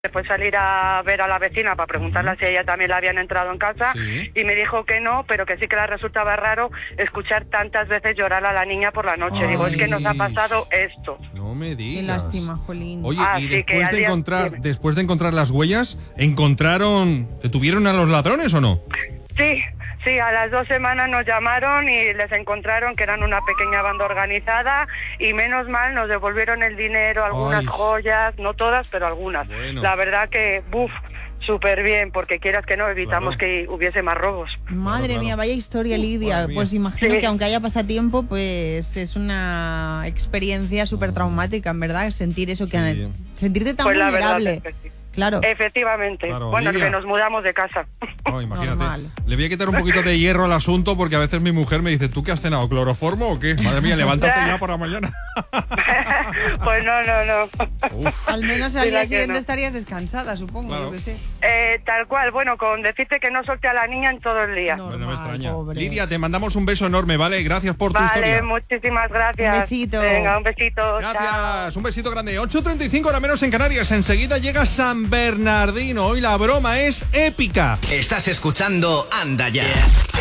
Después salir a ver a la vecina para preguntarle si ella también la habían entrado en casa, Sí. y me dijo que no, pero que sí que le resultaba raro escuchar tantas veces llorar a la niña por la noche. Ay. Digo, es que nos ha pasado esto. No me digas. Qué lástima, jolín. Oye, Así y que después al de día- encontrar, dime. después de encontrar las huellas, ¿detuvieron a los ladrones o no? Sí, a las 2 semanas nos llamaron y les encontraron que eran una pequeña banda organizada, y menos mal nos devolvieron el dinero, algunas Ay. joyas, no todas, pero algunas. Bueno. La verdad que, súper bien, porque quieras que no, evitamos Claro. que hubiese más robos. Madre claro. mía, vaya historia, Lidia. madre mía. Pues imagino Sí. que aunque haya pasado tiempo, pues es una experiencia súper traumática, en verdad, sentir eso, Sí. sentirte tan Pues la verdad vulnerable. es que sí. Claro. Efectivamente. Claro, Bueno, Lidia. que nos mudamos de casa. No, imagínate. Normal. Le voy a quitar un poquito de hierro al asunto porque a veces mi mujer me dice, ¿tú qué has cenado? ¿Cloroformo o qué? Madre mía, levántate ya por la mañana. Pues no. Uf. Al menos al Mira día que siguiente no. estarías descansada, supongo, Claro. yo qué sé. Tal cual, bueno, con decirte que no solté a la niña en todo el día. No. Bueno, me Normal, extraña. pobre. Lidia, te mandamos un beso enorme, ¿vale? Gracias por tu Vale, historia. muchísimas gracias. Un besito. Venga, un besito. Chao. Gracias, un besito grande. 8:35 hora menos en Canarias. Enseguida llega San Bernardino. Hoy la broma es épica. Estás escuchando Anda Ya.